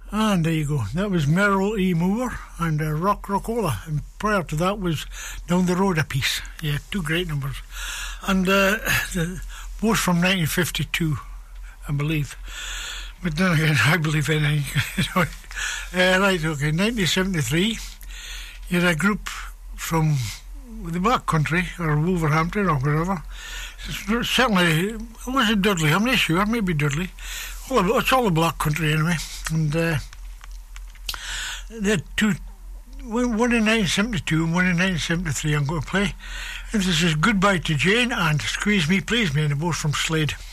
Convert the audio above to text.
And there you go. That was Merrill E. Moore and Rock Rockola. And prior to that was Down the Road a Piece. Yeah, two great numbers. And both from 1952, I believe. But then again, I believe anything. Right, okay, 1973, you had a group from the Black Country, or Wolverhampton, or wherever. Certainly, it wasn't Dudley, I'm not sure, maybe Dudley. It's all the Black Country anyway. And they had one in 1972 and one in 1973 I'm going to play. And this is Goodbye to Jane and Squeeze Me, Please Me, and they're both from Slade.